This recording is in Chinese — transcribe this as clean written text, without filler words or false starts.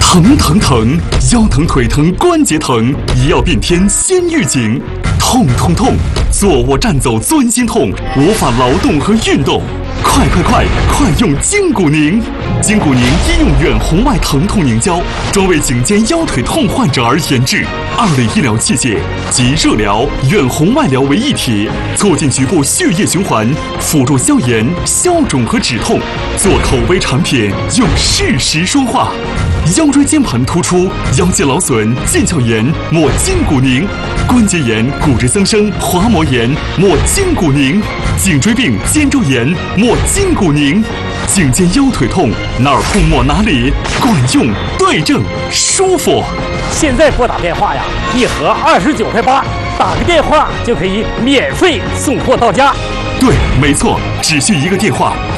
疼疼疼，腰疼腿疼关节疼，医药变天先预警。痛痛痛，坐卧站走钻心痛，无法劳动和运动。快用筋骨宁！筋骨宁医用远红外疼痛凝胶，专为颈肩腰腿痛患者而研制。2类医疗器械集热疗、远红外疗为一体，促进局部血液循环，辅助消炎、消肿和止痛。做口碑产品，用事实说话。腰椎间盘突出、腰肌劳损、腱鞘炎，抹筋骨宁；关节炎、骨质增生、滑膜炎，抹筋骨宁；颈椎病、肩周炎，抹筋骨宁。颈肩腰腿痛，哪儿痛抹哪里，管用、对症、舒服。 现在拨打电话呀，1盒29块8，打个电话就可以免费送货到家。 对，没错，只需一个电话